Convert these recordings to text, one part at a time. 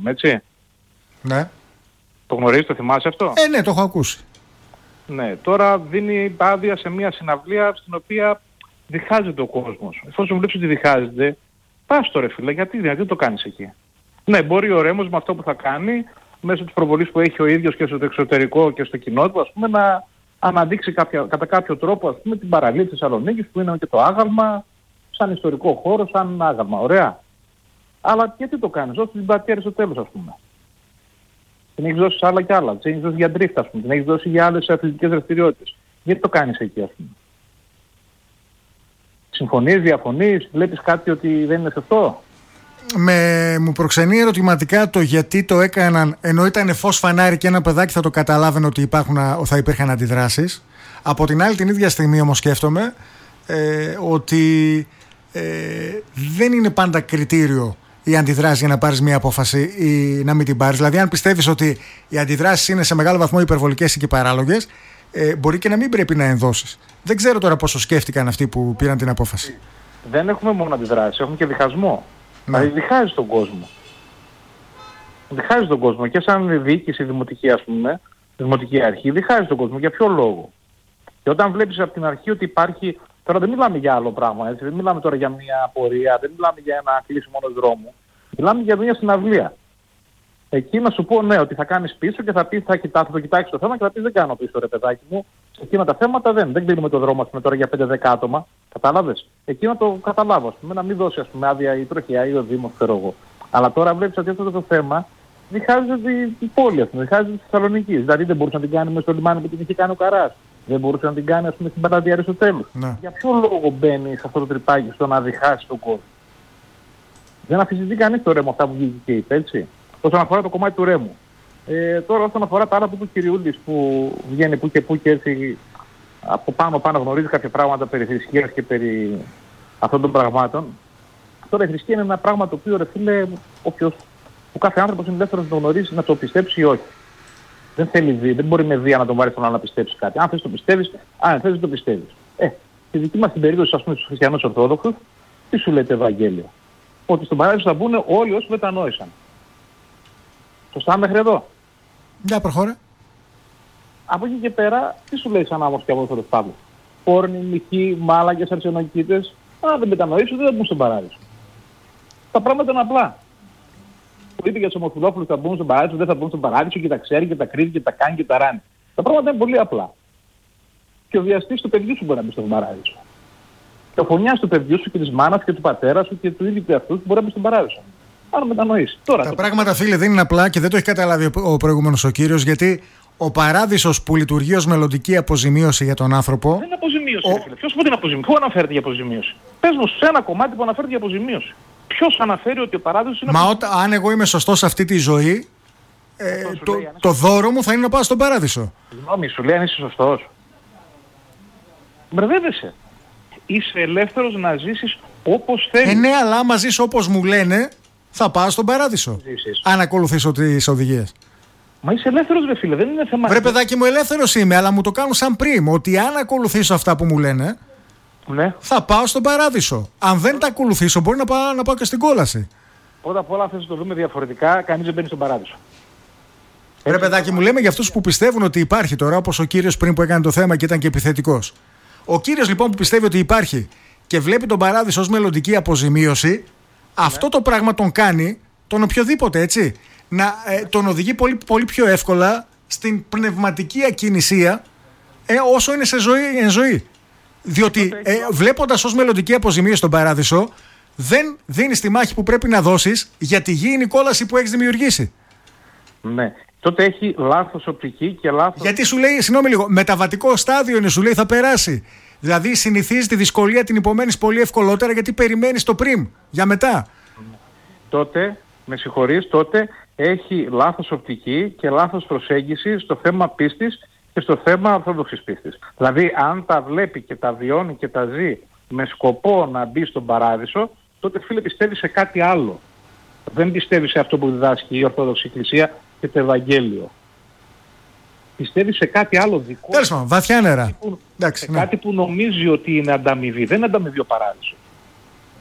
πούμε, έτσι. Ναι. Το γνωρίζεις, το θυμάσαι αυτό? Ναι, το έχω ακούσει. Ναι, τώρα δίνει άδεια σε μια συναυλία στην οποία διχάζεται ο κόσμος. Εφόσον βλέπεις ότι διχάζεται, πας τώρα φίλε, γιατί το κάνεις εκεί? Ναι, μπορεί ο Ρέμος με αυτό που θα κάνει, μέσω της προβολής που έχει ο ίδιος και στο εξωτερικό και στο κοινό του, ας πούμε, να αναδείξει κατά κάποιο τρόπο, ας πούμε, την παραλία της Θεσσαλονίκης που είναι και το άγαλμα, σαν ιστορικό χώρο, σαν άγαλμα. Ωραία. Αλλά γιατί το κάνεις? Δώσε την πλατεία στο τέλος, ας πούμε. Την έχεις δώσει σε άλλα κι άλλα. Την έχεις δώσει για ντρίφτα, ας πούμε. Την έχεις δώσει για άλλες αθλητικές δραστηριότητες. Γιατί το κάνεις εκεί, ας πούμε? Συμφωνείς, διαφωνείς, βλέπεις κάτι ότι δεν είναι σωστό? Μου προξενεί ερωτηματικά το γιατί το έκαναν, ενώ ήταν φως φανάρι και ένα παιδάκι θα το καταλάβαινε ότι θα υπήρχαν αντιδράσεις. Από την άλλη, την ίδια στιγμή όμως σκέφτομαι ότι δεν είναι πάντα κριτήριο η αντιδράση για να πάρεις μια απόφαση ή να μην την πάρεις. Δηλαδή, αν πιστεύεις ότι οι αντιδράσεις είναι σε μεγάλο βαθμό υπερβολικές ή και παράλογες, μπορεί και να μην πρέπει να ενδώσεις. Δεν ξέρω τώρα πόσο σκέφτηκαν αυτοί που πήραν την απόφαση. Δεν έχουμε μόνο αντιδράσεις, έχουμε και διχασμό. Δηλαδή διχάζει τον κόσμο. Διχάζει τον κόσμο και σαν διοίκηση δημοτική, ας πούμε, δημοτική αρχή, διχάζει τον κόσμο. Για ποιο λόγο? Και όταν βλέπεις από την αρχή ότι υπάρχει, τώρα δεν μιλάμε για άλλο πράγμα, έτσι, δεν μιλάμε τώρα για μια απορία, δεν μιλάμε για ένα κλείσιμο ενός δρόμου, μιλάμε για μια συναυλία. Εκεί να σου πω ναι, ότι θα κάνεις πίσω και θα πεις, θα το κοιτάξεις το θέμα και θα πεις δεν κάνω πίσω ρε παιδάκι μου. Σε εκείνα τα θέματα δεν κλείνουμε το δρόμο, ας πούμε, τώρα για 5-10 άτομα. Κατάλαβες? Εκεί να το καταλάβω, ας πούμε, να μην δώσει, ας πούμε, άδεια η τροχιά ή ο Δήμος, ξέρω εγώ. Αλλά τώρα βλέπεις ότι αυτό το θέμα διχάζεται η πόλη, ας πούμε, διχάζεται τη Θεσσαλονίκη. Δηλαδή δεν μπορούσε να την κάνει μες στο λιμάνι που την είχε κάνει ο Καράς. Δεν μπορούσε να την κάνει, ας πούμε, στην Παλαιά Αριστοτέλους. Ναι. Για ποιο λόγο μπαίνει σε αυτό το τρυπάκι στο να διχάσει τον κόσμο? Δεν αφισβητεί κανείς το Ρέμο αυτά που βγήκε και είπε, έτσι. Όσον αφορά το κομμάτι του Ρέμου. Τώρα όσον αφορά τα άλλα που είπε ο Κυριούλης που βγαίνει που και έτσι από πάνω γνωρίζει κάποια πράγματα περί θρησκείας και περί αυτών των πραγμάτων. Τώρα η θρησκεία είναι ένα πράγμα το οποίο, ρε φίλε, ο κάθε άνθρωπος είναι ελεύθερος να το γνωρίζει, να το πιστέψει ή όχι. Δεν μπορεί με βία να τον βάλει στον άλλο να πιστέψει κάτι. Αν θες το πιστεύεις, αν θες το πιστεύεις. Στη δική μας την περίπτωση, ας πούμε, στους χριστιανούς Ορθόδοξους, τι σου λέει το Ευαγγέλιο? Ότι στον παράδεισο θα μπουν όλοι όσοι μετανόησαν. Σωστά μέχρι εδώ? Για προχώρα. Από εκεί και πέρα, τι σου λέει σαν άμμος και απόστολος Παύλος? Πόρνοι, μοιχοί, μάλακες, αρσενοκοίτες, αν δεν μετανοήσουν δεν θα μπουν στον παράδεισο. Τα πράγματα είναι απλά. Που είπε για τους ομοφυλόφιλους θα μπουν στον παράδεισο, δεν θα μπουν στον παράδεισο και τα ξέρει και τα κρύβει και τα κάνει και τα ράνει. Τα πράγματα είναι πολύ απλά. Και ο βιαστής του παιδιού σου μπορεί να μπει στον παράδεισο. Και ο φωνιάς του παιδιού σου και της μάνας και του πατέρα σου και του ίδιου του εαυτού μπορεί να μπει στον παράδεισο. Αν μετανοήσει. Τα πράγματα, φίλε, δεν είναι απλά και δεν το έχει καταλάβει ο προηγούμενος ο κύριος, γιατί ο παράδεισος που λειτουργεί ως μελλοντική αποζημίωση για τον άνθρωπο. Δεν είναι αποζημίωση, φίλε. Ποιος είπε αποζημίωση? Πού αναφέρεται για αποζημίωση? Πες μου σε ένα κομμάτι που αναφέρεται για αποζημίωση. Ποιος αναφέρει ότι ο παράδεισος είναι αποζημίωση? Αν εγώ είμαι σωστός σε αυτή τη ζωή, το δώρο μου θα είναι να πάω στον παράδεισο. Συγγνώμη, σου λέει αν είσαι σωστός. Μπερδεύεσαι. Είσαι ελεύθερος να ζήσεις όπως θέλεις. Ναι, αλλά άμα ζεις όπως μου λένε, θα πάω στον παράδεισο. Αν ακολουθήσω τις οδηγίες. Μα είσαι ελεύθερος, ρε φίλε, δεν είναι θέμα. Βρε παιδάκι μου, ελεύθερος είμαι, αλλά μου το κάνουν σαν πριμ. Ότι αν ακολουθήσω αυτά που μου λένε, ναι, θα πάω στον παράδεισο. Αν δεν τα ακολουθήσω, μπορεί να πάω και στην κόλαση. Πρώτα απ' όλα, θες να το δούμε διαφορετικά, κανείς δεν μπαίνει στον παράδεισο. Ρε παιδάκι μου, λέμε για αυτούς που πιστεύουν ότι υπάρχει τώρα, όπως ο κύριος πριν που έκανε το θέμα και ήταν και επιθετικός. Ο κύριος λοιπόν που πιστεύει ότι υπάρχει και βλέπει τον παράδεισο ως μελλοντική αποζημίωση, αυτό το πράγμα τον κάνει, τον οποιοδήποτε, έτσι, τον οδηγεί πολύ, πολύ πιο εύκολα στην πνευματική ακινησία όσο είναι εν ζωή. Διότι βλέποντας ως μελλοντική αποζημίωση τον παράδεισο, δεν δίνεις τη μάχη που πρέπει να δώσεις για τη γήινη κόλαση που έχεις δημιουργήσει. Ναι. Τότε έχει λάθος οπτική και λάθος. Γιατί σου λέει, συγγνώμη λίγο, μεταβατικό στάδιο είναι, σου λέει θα περάσει. Δηλαδή συνηθίζει τη δυσκολία, την υπομένεις πολύ ευκολότερα γιατί περιμένεις το πριμ για μετά. Τότε, με συγχωρείς, τότε έχει λάθος οπτική και λάθος προσέγγιση στο θέμα πίστης και στο θέμα ορθόδοξης πίστης. Δηλαδή αν τα βλέπει και τα βιώνει και τα ζει με σκοπό να μπει στον παράδεισο, τότε φίλε πιστεύει σε κάτι άλλο. Δεν πιστεύει σε αυτό που διδάσκει η Ορθόδοξη Εκκλησία και το Ευαγγέλιο. Πιστεύει σε κάτι άλλο δικό. Τέλος πάντων, βαθιά νερά. Κάτι που νομίζει ότι είναι ανταμοιβή. Δεν είναι ανταμοιβή ο παράδεισος.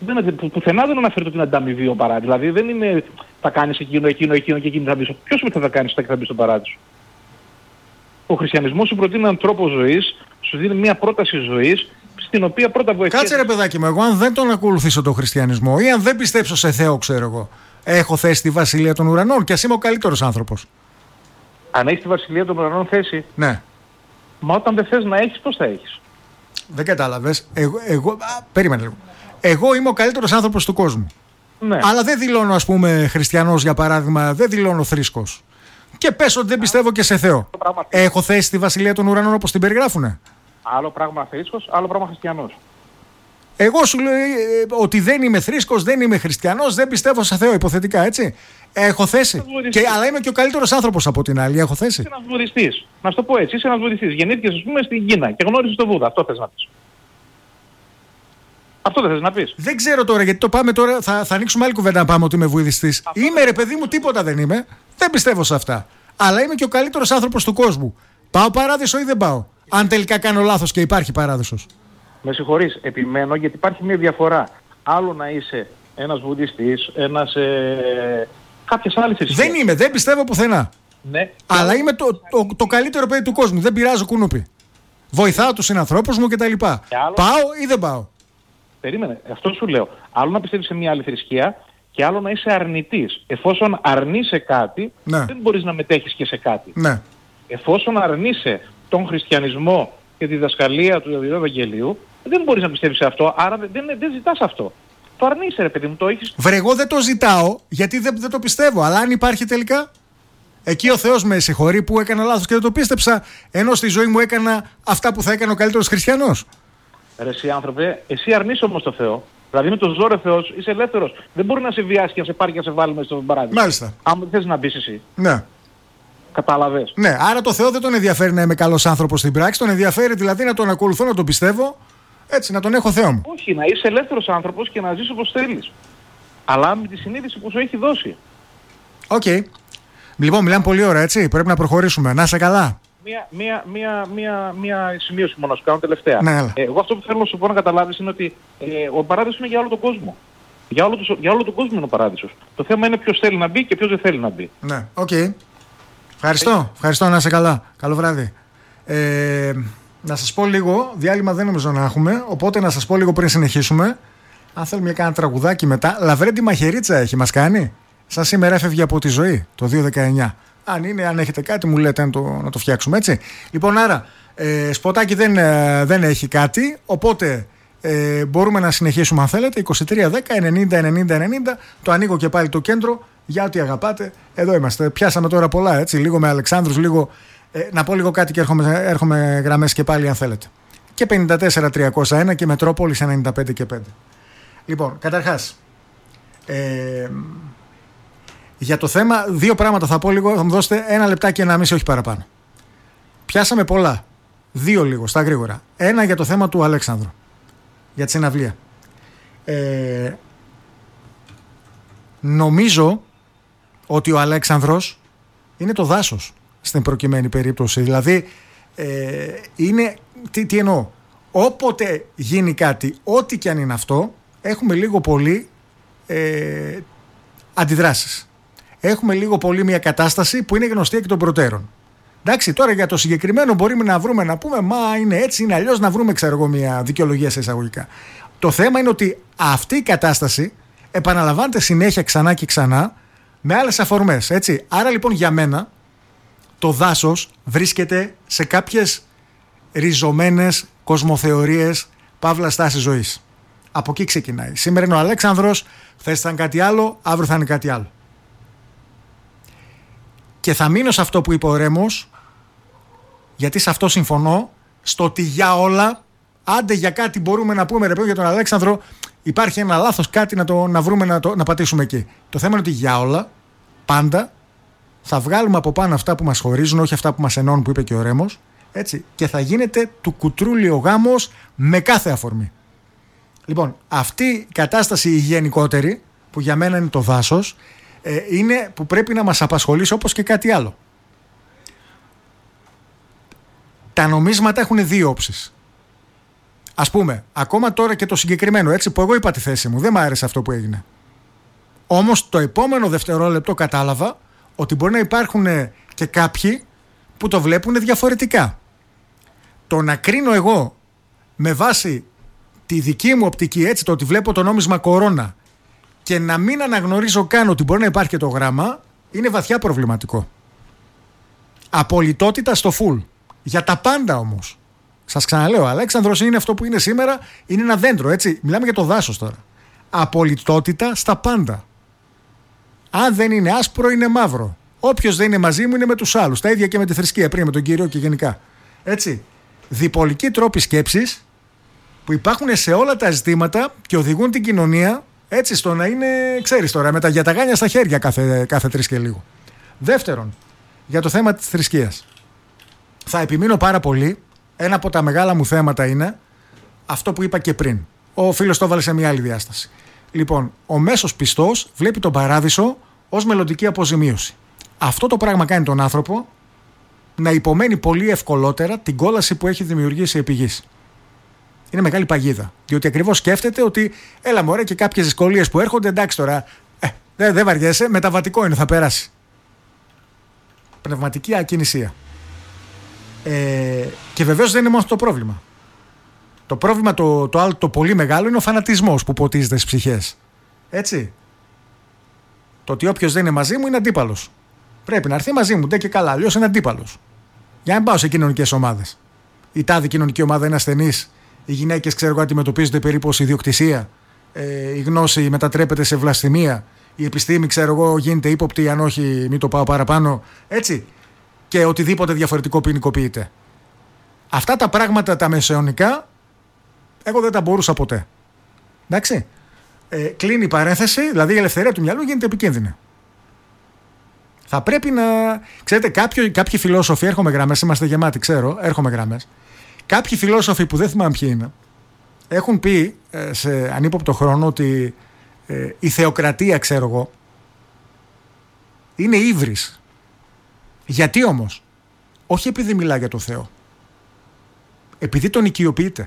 Πουθενά δεν αναφέρεται ότι είναι ανταμοιβή ο παράδεισος. Δηλαδή δεν είναι θα κάνεις εκείνο και εκείνη θα μπεις. Ποιος θα κάνεις και θα μπεις στον παράδεισο. Ο χριστιανισμός σου προτείνει έναν τρόπο ζωής, σου δίνει μια πρόταση ζωής, στην οποία πρώτα βοηθάει. Κάτσε ρε παιδάκι μου, εγώ αν δεν τον ακολουθήσω τον χριστιανισμό ή αν δεν πιστέψω σε Θεό, ξέρω εγώ, έχω θέση στη Βασιλεία των Ουρανών και ας είμαι ο καλύτερος άνθρωπος. Αν έχεις τη Βασιλεία των Ουρανών θέση, ναι. Μα όταν δεν θες να έχεις, πώς θα έχεις. Δεν κατάλαβες. Περίμενε λίγο. Εγώ είμαι ο καλύτερος άνθρωπος του κόσμου. Ναι. Αλλά δεν δηλώνω, ας πούμε, χριστιανός για παράδειγμα, δεν δηλώνω θρήσκος. Και πες ότι δεν πιστεύω και σε Θεό. Έχω θέση στη Βασιλεία των Ουρανών όπως την περιγράφουνε. Άλλο πράγμα θρήσκος, άλλο πράγμα χριστιανός. Εγώ σου λέω ότι δεν είμαι θρήσκος, δεν είμαι χριστιανός, δεν πιστεύω σε Θεό, υποθετικά, έτσι. Έχω θέση. Αλλά είμαι και ο καλύτερος άνθρωπος από την άλλη. Έχω θέση. Είσαι ένας βουδιστής. Να σου το πω έτσι, είσαι ένας βουδιστής. Γεννήθηκες, ας πούμε, στην Κίνα και γνώρισες τον Βούδα. Αυτό θες να πεις. Αυτό δεν θες να πεις. Δεν ξέρω τώρα, γιατί το πάμε τώρα. Θα ανοίξουμε άλλη κουβέντα να πάμε ότι είμαι βουδιστής. Είμαι ρε παιδί μου, τίποτα δεν είμαι. Δεν πιστεύω σε αυτά. Αλλά είμαι και ο καλύτερος άνθρωπος του κόσμου. Πάω παράδεισο ή δεν πάω. Αν τελικά κάνω λάθος και υπάρχει παράδεισος. Με συγχωρείς, επιμένω γιατί υπάρχει μια διαφορά. Άλλο να είσαι ένας βουδιστής, κάποιες άλλες θρησκείες. Δεν είμαι, δεν πιστεύω πουθενά. Ναι. Αλλά είμαι το καλύτερο παιδί του κόσμου. Δεν πειράζω κουνούπι. Βοηθάω τους συνανθρώπους μου κτλ. Πάω ή δεν πάω. Περίμενε, αυτό σου λέω. Άλλο να πιστεύεις σε μια άλλη θρησκεία και άλλο να είσαι αρνητής. Εφόσον αρνείσαι κάτι, ναι. δεν μπορείς να μετέχεις και σε κάτι. Ναι. Εφόσον αρνείσαι τον χριστιανισμό και τη διδασκαλία του Ευαγγελίου, δεν μπορείς να πιστεύεις σε αυτό, άρα δεν ζητάς αυτό. Το αρνείσαι ρε παιδί μου, το έχεις... Βρε, εγώ δεν το ζητάω γιατί δεν το πιστεύω, αλλά αν υπάρχει τελικά... Εκεί ο Θεός με συγχωρεί που έκανα λάθος και δεν το πίστεψα, ενώ στη ζωή μου έκανα αυτά που θα έκανε ο καλύτερος χριστιανός. Ρε εσύ άνθρωπε, εσύ αρνείσαι όμως το Θεό. Δηλαδή με το ζόρε Θεός είσαι ελεύθερος. Δεν μπορεί να σε βιάσει και να σε πάρει και να σε βάλει μέσα στον παράδεισο. Μάλιστα. Αν δεν θες να μπεις εσύ. Ναι. Κατάλαβες. Ναι, άρα το Θεό δεν τον ενδιαφέρει να είμαι καλός άνθρωπος στην πράξη, τον ενδιαφέρει δηλαδή να τον ακολουθώ, να τον πιστεύω, έτσι, να τον έχω Θεό μου. Όχι, να είσαι ελεύθερος άνθρωπος και να ζεις όπως θέλεις. Αλλά με τη συνείδηση που σου έχει δώσει. Οκ. Okay. Λοιπόν, μιλάμε πολύ ώρα, έτσι. Πρέπει να προχωρήσουμε. Να είσαι καλά. Μία σημείωση μόνο σου κάνω τελευταία. Ναι, εγώ αυτό που θέλω να σου πω να καταλάβεις είναι ότι ο παράδεισος είναι για όλο τον κόσμο. Για όλο τον κόσμο είναι ο παράδεισος. Το θέμα είναι ποιος θέλει να μπει και ποιος δεν θέλει να μπει. Ναι, οκ. Ευχαριστώ, να είσαι καλά. Καλό βράδυ. Να σας πω λίγο, διάλειμμα δεν νομίζω να έχουμε, οπότε να σας πω λίγο πριν συνεχίσουμε. Αν θέλουμε για κάνα τραγουδάκι μετά. Λαβρέντη Μαχαιρίτσα έχει, μας κάνει. Σαν σήμερα έφευγε από τη ζωή, το 2019. Αν έχετε κάτι μου λέτε να το φτιάξουμε, έτσι. Λοιπόν, άρα, σποτάκι δεν έχει κάτι, οπότε μπορούμε να συνεχίσουμε αν θέλετε. 2310 90 90 90. Το ανοίγω και πάλι το κέντρο για ό,τι αγαπάτε. Εδώ είμαστε. Πιάσαμε τώρα πολλά, έτσι. Λίγο με Αλεξάνδρους, λίγο. Να πω λίγο κάτι και έρχομαι γραμμές και πάλι αν θέλετε. Και 54-301 και Μετρόπολης 95 και 5. Λοιπόν, καταρχάς. Για το θέμα, δύο πράγματα θα πω λίγο. Θα μου δώσετε 1 λεπτάκι, 1,5, όχι παραπάνω. Πιάσαμε πολλά. 2 λίγο, στα γρήγορα. 1 για το θέμα του Αλέξανδρου. Για τη συναυλία. Νομίζω ότι ο Αλέξανδρος είναι το δάσος στην προκειμένη περίπτωση. Δηλαδή, είναι. Τι εννοώ. Όποτε γίνει κάτι, ό,τι και αν είναι αυτό, έχουμε λίγο πολύ αντιδράσεις. Έχουμε λίγο πολύ μια κατάσταση που είναι γνωστή εκ των προτέρων. Εντάξει, τώρα για το συγκεκριμένο μπορούμε να βρούμε, να πούμε, μα είναι έτσι, είναι αλλιώς, να βρούμε, ξέρω εγώ, μια δικαιολογία σε εισαγωγικά. Το θέμα είναι ότι αυτή η κατάσταση επαναλαμβάνεται συνέχεια ξανά και ξανά με άλλες αφορμές, έτσι. Άρα λοιπόν για μένα το δάσος βρίσκεται σε κάποιες ριζωμένες κοσμοθεωρίες, παύλα στάση ζωής. Από εκεί ξεκινάει. Σήμερα είναι ο Αλέξανδρος, χθες ήταν κάτι άλλο, αύριο θα είναι κάτι άλλο. Και θα μείνω σε αυτό που είπε ο Ρέμος, γιατί σε αυτό συμφωνώ, στο ότι για όλα, άντε για κάτι μπορούμε να πούμε, ρε παιδί, για τον Αλέξανδρο, υπάρχει ένα λάθος, κάτι να βρούμε να πατήσουμε εκεί. Το θέμα είναι ότι για όλα, πάντα, θα βγάλουμε από πάνω αυτά που μας χωρίζουν, όχι αυτά που μας ενώνουν, που είπε και ο Ρέμος, έτσι, και θα γίνεται του κουτρούλι ο γάμος με κάθε αφορμή. Λοιπόν, αυτή η κατάσταση η γενικότερη, που για μένα είναι το δάσος, είναι που πρέπει να μας απασχολήσει όπως και κάτι άλλο. Τα νομίσματα έχουν 2 όψεις. Ας πούμε, ακόμα τώρα και το συγκεκριμένο, έτσι, που εγώ είπα τη θέση μου, δεν μ' άρεσε αυτό που έγινε. Όμως το επόμενο δευτερόλεπτο κατάλαβα ότι μπορεί να υπάρχουν και κάποιοι που το βλέπουν διαφορετικά. Το να κρίνω εγώ με βάση τη δική μου οπτική, έτσι, το ότι βλέπω το νόμισμα κορώνα και να μην αναγνωρίζω καν ότι μπορεί να υπάρχει και το γράμμα, είναι βαθιά προβληματικό. Απολυτότητα στο φουλ. Για τα πάντα όμως. Σας ξαναλέω, Αλέξανδρος είναι αυτό που είναι σήμερα, είναι ένα δέντρο, έτσι. Μιλάμε για το δάσος τώρα. Απολυτότητα στα πάντα. Αν δεν είναι άσπρο, είναι μαύρο. Όποιος δεν είναι μαζί μου είναι με τους άλλους. Τα ίδια και με τη θρησκεία, πριν με τον Κύριο και γενικά. Έτσι. Διπολικοί τρόποι σκέψης που υπάρχουν σε όλα τα ζητήματα και οδηγούν την κοινωνία, έτσι, στο να είναι, ξέρεις τώρα, με τα γιαταγάνια στα χέρια κάθε 3 και λίγο. Δεύτερον, για το θέμα της θρησκείας. Θα επιμείνω πάρα πολύ. Ένα από τα μεγάλα μου θέματα είναι αυτό που είπα και πριν. Ο φίλος το έβαλε σε μια άλλη διάσταση. Λοιπόν, ο μέσος πιστός βλέπει τον παράδεισο ως μελλοντική αποζημίωση. Αυτό το πράγμα κάνει τον άνθρωπο να υπομένει πολύ ευκολότερα την κόλαση που έχει δημιουργήσει επί γης. Είναι μεγάλη παγίδα. Διότι ακριβώς σκέφτεται ότι έλα μωρέ, και κάποιες δυσκολίες που έρχονται, εντάξει τώρα, δεν βαριέσαι, μεταβατικό είναι, θα περάσει. Πνευματική ακινησία. Και βεβαίως δεν είναι μόνο αυτό το πρόβλημα. Το πρόβλημα το άλλο, το πολύ μεγάλο, είναι ο φανατισμός που ποτίζεται στις ψυχές. Έτσι. Το ότι όποιος δεν είναι μαζί μου είναι αντίπαλος. Πρέπει να έρθει μαζί μου, ντε και καλά, αλλιώς είναι αντίπαλος. Για να μην πάω σε κοινωνικές ομάδες. Η τάδη κοινωνική ομάδα είναι ασθενής, οι γυναίκες, ξέρω εγώ, αντιμετωπίζονται περίπου ως ιδιοκτησία, η γνώση μετατρέπεται σε βλασφημία, η επιστήμη, ξέρω εγώ, γίνεται ύποπτη, αν όχι, μην το πάω παραπάνω. Έτσι. Και οτιδήποτε διαφορετικό ποινικοποιείται. Αυτά τα πράγματα τα μεσαιωνικά, εγώ δεν τα μπορούσα ποτέ. Εντάξει. Κλείνει η παρένθεση, δηλαδή η ελευθερία του μυαλού γίνεται επικίνδυνη. Θα πρέπει να. Ξέρετε, κάποιοι φιλόσοφοι, έρχομαι γραμμές, είμαστε γεμάτοι, ξέρω, έρχομαι γραμμές. Κάποιοι φιλόσοφοι που δεν θυμάμαι ποιοι είναι, έχουν πει σε ανύποπτο χρόνο ότι η θεοκρατία, ξέρω εγώ, είναι ύβρις. Γιατί όμως? Όχι επειδή μιλά για το Θεό. Επειδή τον οικειοποιείται.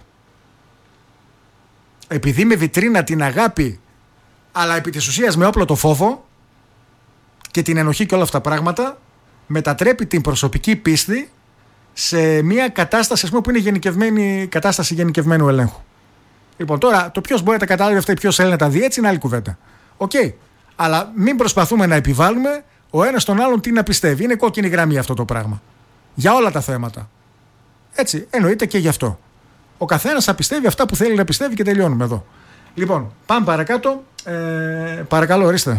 Επειδή με βιτρίνα την αγάπη, αλλά επί της ουσίας με όπλο το φόβο και την ενοχή και όλα αυτά τα πράγματα, μετατρέπει την προσωπική πίστη σε μια κατάσταση, ας πούμε, που είναι κατάσταση γενικευμένου ελέγχου. Λοιπόν, τώρα το ποιος μπορεί να τα καταλάβει αυτά ή ποιος θέλει να τα δει, έτσι είναι άλλη κουβέντα. Οκ. Αλλά μην προσπαθούμε να επιβάλλουμε ο ένας τον άλλον τι να πιστεύει. Είναι κόκκινη γραμμή αυτό το πράγμα. Για όλα τα θέματα. Έτσι, εννοείται και γι' αυτό. Ο καθένας θα πιστεύει αυτά που θέλει να πιστεύει και τελειώνουμε εδώ. Λοιπόν, πάμε παρακάτω. Παρακαλώ, ορίστε.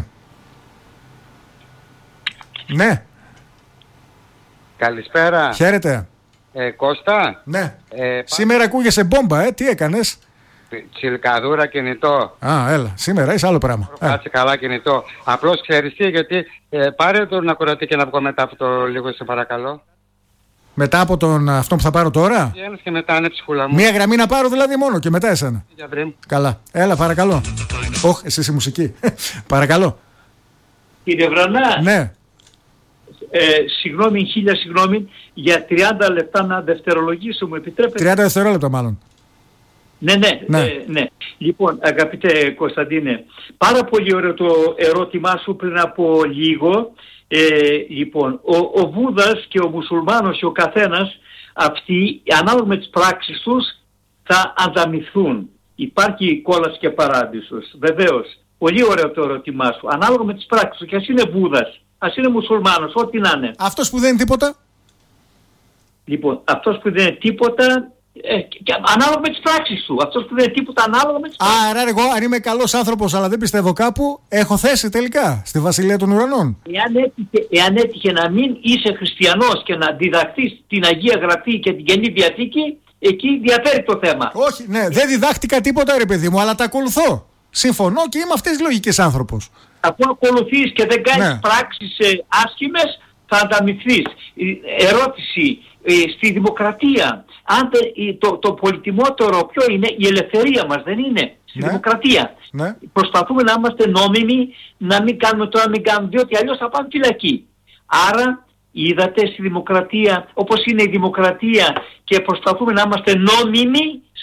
Ναι. Καλησπέρα. Χαίρετε. Κώστα. Ναι. Σήμερα ακούγεσαι μπόμπα, τι έκανες? Τσιλκαδούρα κινητό. Α, έλα. Σήμερα είσαι άλλο πράγμα. Κάτσε καλά κινητό. Απλώς ξέρεις τι, γιατί πάρε τον ακροατή και να βγω μετά από το λίγο, σε παρακαλώ. Μετά από αυτό που θα πάρω τώρα? Και μετά είναι ψυχούλα μου. Μία γραμμή να πάρω δηλαδή μόνο και μετά εσένα. Καλά. Έλα, παρακαλώ. Όχι, εσύ η μουσική. Παρακαλώ. Κύριε Βρανά. Ναι. Συγγνώμη, χίλια συγγνώμη, για 30 λεπτά να δευτερολογήσω, μου επιτρέπετε? 30 δευτερόλεπτα μάλλον. Ναι. Λοιπόν, αγαπητέ Κωνσταντίνε, πάρα πολύ ωραίο το ερώτημά σου πριν από λίγο. Λοιπόν, ο Βούδας και ο Μουσουλμάνος και ο καθένας, αυτοί ανάλογα με τις πράξεις τους θα ανταμυθούν. Υπάρχει κόλαση και παράδεισος, βεβαίως. Πολύ ωραίο το ερώτημά σου. Ανάλογα με τις πράξεις του, και ας είναι Βούδας, ας είναι Μουσουλμάνος, ό,τι να είναι. Αυτός που δεν είναι τίποτα? Λοιπόν, αυτός που δεν είναι τίποτα, ανάλογα με τις πράξεις του. Αυτός που δεν είναι τίποτα, ανάλογα με τις πράξεις του. Άρα εγώ, αν είμαι καλός άνθρωπος αλλά δεν πιστεύω κάπου, έχω θέση τελικά στη Βασιλεία των Ουρανών. Εάν έτυχε να μην είσαι χριστιανός και να διδαχθείς την Αγία Γραφή και την Καινή Διαθήκη, εκεί διαφέρει το θέμα. Όχι, ναι, δεν διδάχτηκα τίποτα, ρε παιδί μου, αλλά τα ακολουθώ. Συμφωνώ και είμαι αυτές τις λογικές άνθρωπος. Αφού ακολουθείς και δεν κάνεις πράξεις άσχημες, θα ανταμυφθείς. Ερώτηση, στη δημοκρατία, αν το πολυτιμότερο ποιο είναι? Η ελευθερία μας, δεν είναι? Στη δημοκρατία. Ναι. Προσπαθούμε να είμαστε νόμιμοι, να μην κάνουμε τώρα, μην κάνουμε, διότι αλλιώς θα πάμε φυλακή. Άρα, είδατε, στη δημοκρατία, όπως είναι η δημοκρατία, και προσπαθούμε να είμαστε νόμιμοι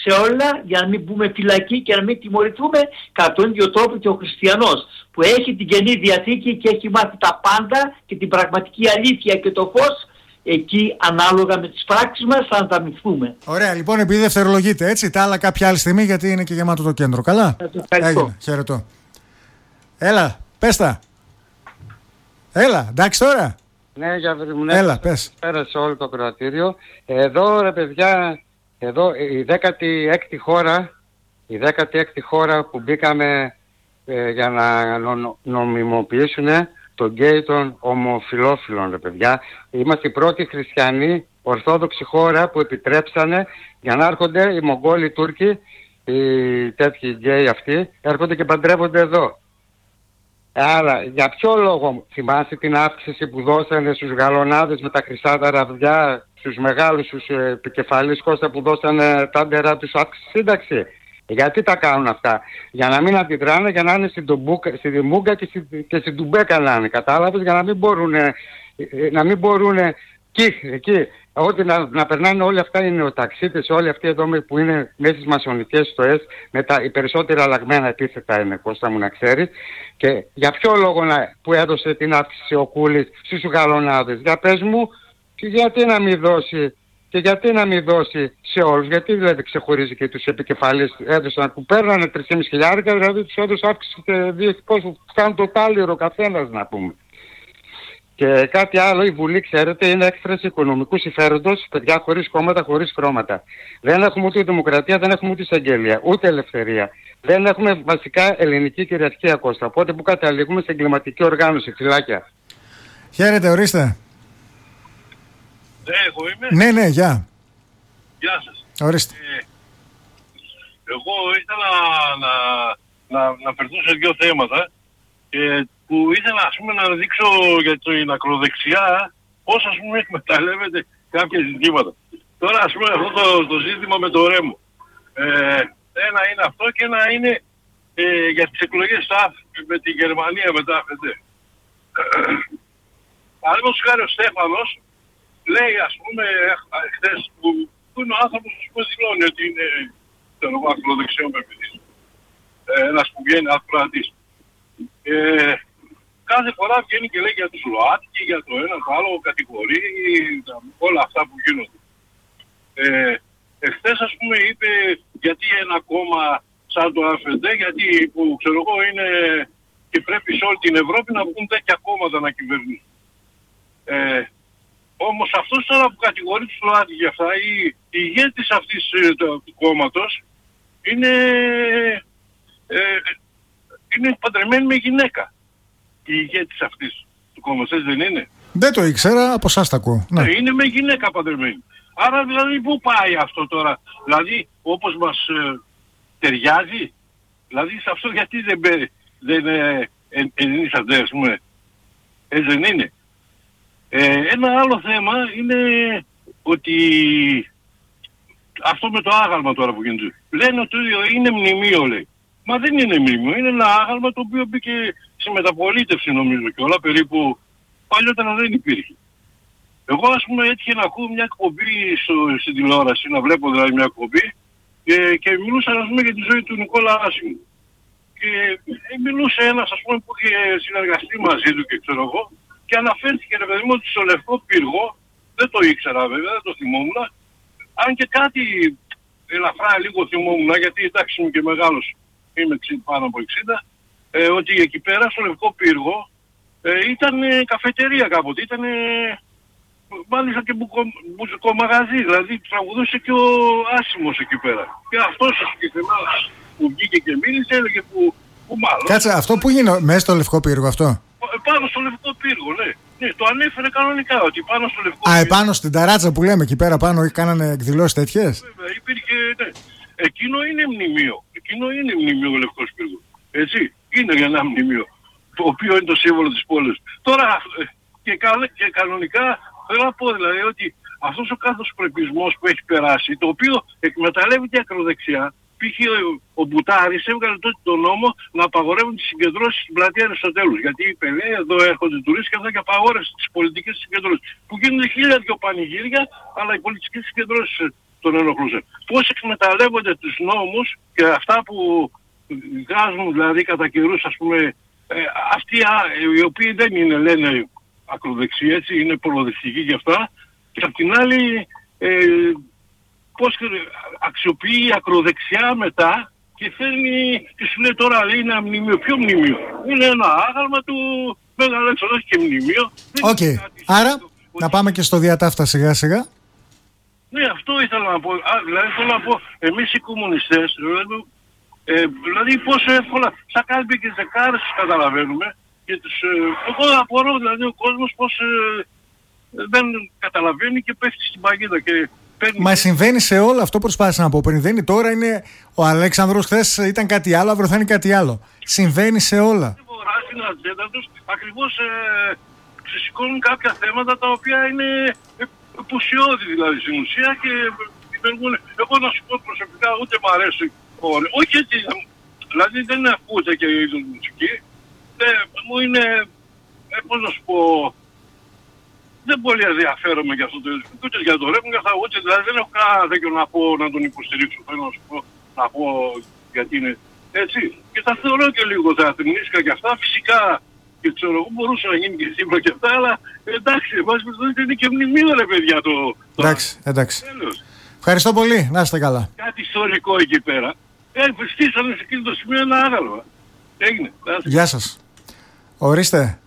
σε όλα, για να μην μπούμε φυλακή και να μην τιμωρηθούμε, κατά τον ίδιο τρόπο και ο χριστιανός που έχει την Καινή Διαθήκη και έχει μάθει τα πάντα και την πραγματική αλήθεια και το φως, εκεί ανάλογα με τις πράξεις μας θα ανταμυφθούμε. Ωραία, λοιπόν, επειδή δευτερολογείτε έτσι, τα άλλα κάποια άλλη στιγμή, γιατί είναι και γεμάτο το κέντρο. Καλά. Έγινε. Χαιρετώ. Έλα, πες τα. Έλα, εντάξει τώρα. Ναι, για έλα, πες. Πέρασε όλο το κρατήριο. Εδώ, ρε παιδιά, εδώ η 16η χώρα που μπήκαμε για να νομιμοποιήσουν τον γκέι των ομοφυλόφιλων, ρε παιδιά. Είμαστε η πρώτη χριστιανή ορθόδοξη χώρα που επιτρέψανε για να έρχονται οι Μογγόλοι Τούρκοι, οι τέτοιοι γκέι αυτοί, έρχονται και παντρεύονται εδώ. Άρα, για ποιο λόγο θυμάσαι την αύξηση που δώσανε στους γαλονάδες με τα χρυσά τα ραβδιά, στους μεγάλους, στους επικεφαλείς, Κώστα, που δώσανε τα άντερά τους αύξηση σύνταξη? Γιατί τα κάνουν αυτά? Για να μην αντιδράνε, για να είναι στην Μούγκα και στην Τουμπέκα να είναι, κατάλαβες, για να μην μπορούν εκεί. Ότι να περνάνε όλα αυτά οι νεοταξίτες, όλοι αυτοί εδώ που είναι μέσα στις μασονικές στοές, οι περισσότερα αλλαγμένα επίθετα είναι, Κώστα μου, να ξέρει. Και για ποιο λόγο που έδωσε την αύξηση ο Κούλης στους γαλονάδες? Για πες μου, και γιατί να μην δώσει? Και γιατί να μην δώσει σε όλους? Γιατί δηλαδή ξεχωρίζει και τους επικεφαλείς? Έδωσαν που παίρνανε 3.500, δηλαδή τους έδωσε αύξηση και πόσο φτάνουν το τάλιρο καθένας, να πούμε. Και κάτι άλλο, η Βουλή, ξέρετε, είναι έκφραση οικονομικού συμφέροντος, παιδιά, χωρίς κόμματα, χωρίς χρώματα. Δεν έχουμε ούτε δημοκρατία, δεν έχουμε ούτε εισαγγελία, ούτε ελευθερία. Δεν έχουμε βασικά ελληνική κυριαρχία, Κώστα. Οπότε που καταλήγουμε σε εγκληματική οργάνωση, φυλάκια. Χαίρετε, ορίστε. Ναι, εγώ είμαι. Ναι, γεια. Γεια σας. Ορίστε. Εγώ ήθελα να φερθώ σε δύο θέματα που ήθελα, ας πούμε, να δείξω για την ακροδεξιά πώς, ας πούμε, εκμεταλλεύεται κάποια ζητήματα. Τώρα, ας πούμε, αυτό το ζήτημα με το Ρέμο. Ένα είναι αυτό και ένα είναι για τις εκλογές με τη Γερμανία μετά ΑΦΕΝΤΕ. Παραδείγματος χάρη ο Στέφανος λέει, ας πούμε, χθες που είναι ο άνθρωπος που δηλώνει ότι είναι ακροδεξιό πεπιθής. Ένας που βγαίνει ακροατής. Κάθε φορά βγαίνει και λέει για τους ΛΟΑΤΚΙ και για το ένα το άλλο, κατηγορεί όλα αυτά που γίνονται. Εχθές, ας πούμε, είπε γιατί ένα κόμμα σαν το ΑΦΕΝΤΕ, γιατί που ξέρω εγώ είναι και πρέπει σε όλη την Ευρώπη να βγουν τέτοια κόμματα να κυβερνήσουν. Όμως αυτός τώρα που κατηγορεί τους ΛΟΑΤΚΙ για αυτά, η ηγέτης αυτής του κόμματος είναι παντρεμένη με γυναίκα. Η ηγέτης αυτής του κόμματος, δεν είναι? Δεν το ήξερα, από εσάς τα ακούω. Ναι, είναι με γυναίκα παντρεμένη. Άρα δηλαδή πού πάει αυτό τώρα? Δηλαδή όπως μας ταιριάζει? Δηλαδή σε αυτό γιατί δεν ενίσατε, ας πούμε? Έτσι δεν είναι? Ένα άλλο θέμα είναι ότι αυτό με το άγαλμα τώρα που γίνεται. Λένε ότι είναι μνημείο, λέει. Μα δεν είναι μνημείο, είναι ένα άγαλμα το οποίο μπήκε σε μεταπολίτευση, νομίζω, και όλα περίπου παλιότερα δεν υπήρχε. Εγώ, ας πούμε, έτυχε να ακούω μια εκπομπή στην τηλεόραση, να βλέπω δηλαδή μια εκπομπή και μιλούσαν, ας πούμε, για τη ζωή του Νικόλα Άσιμου. Και μιλούσε ένας, ας πούμε, που είχε συνεργαστεί μαζί του και ξέρω εγώ, και αναφέρθηκε, ρε παιδί μου, ότι στο Λευκό Πύργο, δεν το ήξερα βέβαια, δεν το θυμόμουν, αν και κάτι ελαφρά λίγο θυμόμουν, γιατί εντάξει είμαι και μεγάλος, είμαι πάνω από 60, ότι εκεί πέρα στο Λευκό Πύργο ήταν καφετερία κάποτε, ήταν μάλιστα και μουσικό μαγαζί, δηλαδή τραγουδούσε και ο Άσιμος εκεί πέρα. Και αυτός ο συγκεκριμένος που βγήκε και μίλησε έλεγε που μάλλον... Κάτσε, αυτό που γίνεται μέσα στο Λευκό Πύργο αυτό? Πάνω στο Λευκό Πύργο, ναι. Ναι, το ανέφερε κανονικά ότι πάνω στο Λευκό Πύργο. Επάνω στην ταράτσα που λέμε εκεί πέρα πάνω κάνανε εκδηλώσεις τέτοιες? Βέβαια, υπήρχε, ναι. Εκείνο είναι μνημείο. Εκείνο είναι μνημείο ο Λευκός Πύργος. Έτσι, είναι ένα μνημείο, το οποίο είναι το σύμβολο της πόλης. Τώρα, και κανονικά, θέλω να πω δηλαδή ότι αυτός ο κάθος πρεπισμός που έχει περάσει, το οποίο εκμεταλλεύεται η ακροδεξιά, π.χ. ο Μπουτάρης έβγαλε τότε τον νόμο να απαγορεύουν τις συγκεντρώσεις στην πλατεία Αριστοτέλους. Γιατί είπε, λέει, εδώ έρχονται τουρίστες και αυτά και απαγόρευσε τις πολιτικές συγκεντρώσεις. Που γίνονται 1000 δυο πανηγύρια, αλλά οι πολιτικές συγκεντρώσεις τον ενοχλούσε. Πώς εκμεταλλεύονται τους νόμους και αυτά που βγάζουν δηλαδή κατά καιρούς, ας πούμε, αυτοί οι οποίοι δεν είναι, λένε, ακροδεξιοί, έτσι, είναι προοδευτικοί και αυτά, και απ' την άλλη πώς αξιοποιεί η ακροδεξιά μετά και φέρνει και σου λέει τώρα, λέει, ένα μνημείο. Ποιο μνημείο? Είναι ένα άγαλμα του Μέγα Αλέξανδρος, όχι και μνημείο. Οκ. Άρα να πάμε και στο διατάφτα σιγά σιγά. Ναι, αυτό ήθελα να πω. Δηλαδή θέλω να πω, εμείς οι κομμουνιστές, δηλαδή πόσο εύκολα στα κάλπη και δεκάρες τους καταλαβαίνουμε και τους, εγώ απορώ δηλαδή ο κόσμος πως δεν καταλαβαίνει και πέφτει στην παγίδα και παίρνει. Μα συμβαίνει σε όλα, αυτό προσπάθησα να πω πριν. Δεν είναι τώρα, είναι ο Αλέξανδρος, χθες ήταν κάτι άλλο, αύριο θα είναι κάτι άλλο. Συμβαίνει σε όλα. Στην ατζέντα τους ακριβώς ξεσηκώνουν κάποια θέματα τα οποία είναι πουσιώδη δηλαδή στην ουσία και δημιουργούν. Εγώ να σου πω προσωπικά, ούτε μ' αρέσει. Όχι έτσι, δηλαδή δεν ακούτε και η μουσική. Μου είναι, πώς να σου πω, δεν πολύ ενδιαφέρομαι για αυτό το είδος. Ούτε για το ρεύμα, ούτε δηλαδή δεν έχω κανένα τέτοιο να πω να τον υποστηρίξω. Θέλω να σου πω, να πω γιατί είναι έτσι. Και τα θεωρώ και λίγο θεατρινίσκα και αυτά. Φυσικά και ξέρω εγώ μπορούσε να γίνει και σήμερα και αυτά, αλλά εντάξει, εμάς είναι και μνημείο ρε παιδιά το. Εντάξει. Τέλος. Ευχαριστώ πολύ, να είστε καλά. Κάτι ιστορικό εκεί πέρα. Στήσανε σε εκείνο το σημείο ένα άγαλμα. Έγινε. Γεια σας. Ορίστε.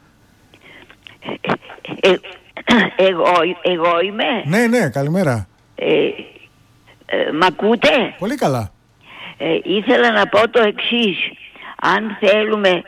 Εγώ είμαι. Ναι, καλημέρα. Μ' ακούτε? Πολύ καλά. Ήθελα να πω το εξής. Αν θέλουμε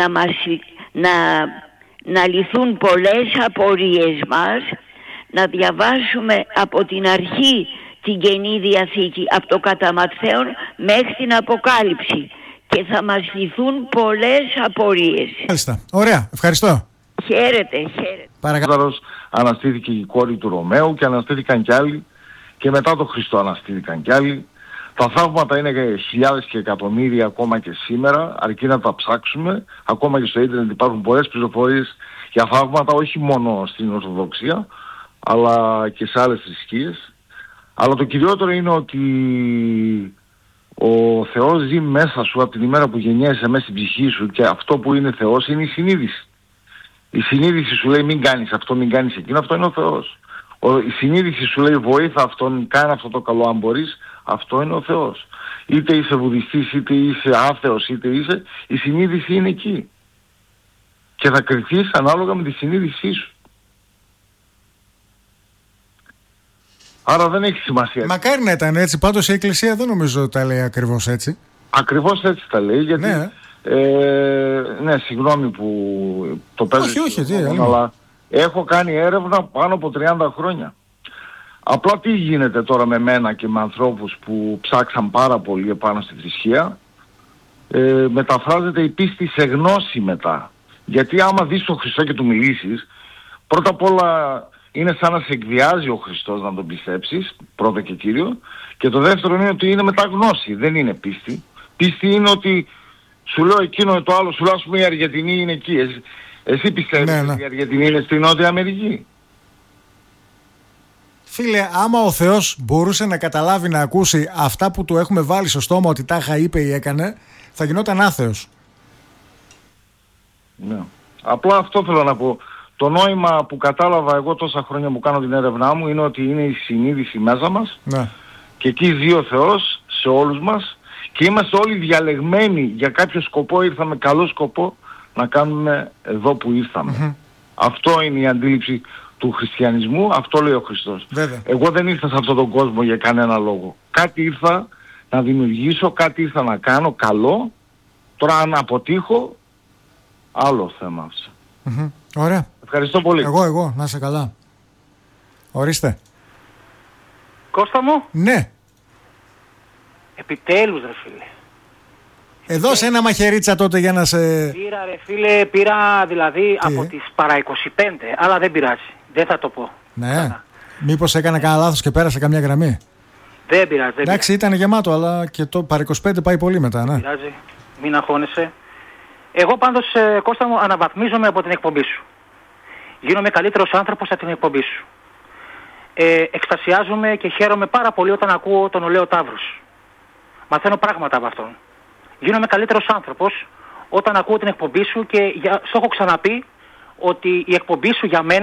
να λυθούν πολλές απορίες μας, να διαβάσουμε από την αρχή την Καινή Διαθήκη, από το κατά Ματθαίον μέχρι την Αποκάλυψη, και θα μας λυθούν πολλές απορίες. Μάλιστα. Ωραία. Ευχαριστώ. Χαίρετε. Παρακαλώ. Αναστήθηκε η κόρη του Ρωμαίου και αναστήθηκαν κι άλλοι, και μετά τον Χριστό αναστήθηκαν κι άλλοι. Τα θαύματα είναι χιλιάδες και εκατομμύρια ακόμα και σήμερα, αρκεί να τα ψάξουμε. Ακόμα και στο ίντερνετ υπάρχουν πολλές πληροφορίες για θαύματα, όχι μόνο στην Ορθοδοξία, αλλά και σε άλλες θρησκείες. Αλλά το κυριότερο είναι ότι ο Θεός ζει μέσα σου από την ημέρα που γεννιέσαι, μέσα στην ψυχή σου, και αυτό που είναι Θεός είναι η συνείδηση. Η συνείδηση σου λέει μην κάνεις αυτό, μην κάνεις εκείνο, αυτό είναι ο Θεός. Η συνείδηση σου λέει βοήθα αυτόν, κάνε αυτό το καλό αν μπορείς, αυτό είναι ο Θεός. Είτε είσαι βουδιστής, είτε είσαι άθεος, είτε είσαι, η συνείδηση είναι εκεί. Και θα κριθείς ανάλογα με τη συνείδησή σου. Άρα δεν έχει σημασία. Μακάρι να ήταν έτσι, πάντως η Εκκλησία δεν νομίζω ότι τα λέει ακριβώς έτσι. Ακριβώς έτσι τα λέει, γιατί ναι, συγγνώμη που το παίζω. Όχι, αλλά έχω κάνει έρευνα πάνω από 30 χρόνια. Απλά τι γίνεται τώρα με μένα και με ανθρώπους που ψάξαν πάρα πολύ επάνω στη θρησκεία, μεταφράζεται η πίστη σε γνώση μετά. Γιατί άμα δεις τον Χριστό και του μιλήσεις, πρώτα απ' όλα είναι σαν να σε εκβιάζει ο Χριστός να τον πιστέψεις, πρώτο και κύριο, και το δεύτερο είναι ότι είναι μεταγνώση, δεν είναι πίστη. Πίστη είναι ότι σου λέω εκείνο το άλλο, σου λέω ας πούμε η Αργεντινή είναι εκεί. Εσύ πιστεύεις ότι η Αργεντινή είναι στη Νότια Αμερική? Φίλε, άμα ο Θεός μπορούσε να καταλάβει, να ακούσει αυτά που του έχουμε βάλει στο στόμα ότι τάχα είπε ή έκανε, θα γινόταν άθεος. Ναι. Απλά αυτό θέλω να πω. Το νόημα που κατάλαβα εγώ τόσα χρόνια που κάνω την έρευνά μου είναι ότι είναι η συνείδηση μέσα μας, και εκεί ζει ο Θεός σε όλους μας, και είμαστε όλοι διαλεγμένοι για κάποιο σκοπό. Ήρθαμε καλό σκοπό να κάνουμε εδώ που ήρθαμε. Αυτό είναι η αντίληψη του χριστιανισμού, αυτό λέει ο Χριστός. Βέβαια. Εγώ δεν ήρθα σε αυτόν τον κόσμο για κανένα λόγο. Κάτι ήρθα να δημιουργήσω, κάτι ήρθα να κάνω καλό. Τώρα αν αποτύχω, άλλο θέμα αυτό. Ωραία. Ευχαριστώ πολύ. Εγώ, να είσαι καλά. Ορίστε. Κώστα μου. Ναι. Επιτέλους ρε φίλε. Δώσε ένα μαχαιρίτσα τότε για να σε... Πήρα ρε φίλε, πήρα δηλαδή από τις παρά 25, αλλά δεν πειράζει. Δεν θα το πω. Ναι. Μήπως έκανα κανένα λάθος και πέρασε καμιά γραμμή? Δεν πειράζει. Εντάξει, ήταν γεμάτο, αλλά και το παρά 25 πάει πολύ μετά, ναι. Δεν πειράζει. Μην αγχώνεσαι. Εγώ πάντως, Κώστα μου, αναβαθμίζομαι από την εκπομπή σου. Γίνομαι καλύτερος άνθρωπος από την εκπομπή σου. εκστασιάζομαι και χαίρομαι πάρα πολύ όταν ακούω τον Ολέο Ταύρος. Μαθαίνω πράγματα από αυτόν. Γίνομαι καλύτερος άνθρωπος όταν ακούω την εκπομπή σου και στο έχω ξαναπεί ότι η εκπομπή σου για μένα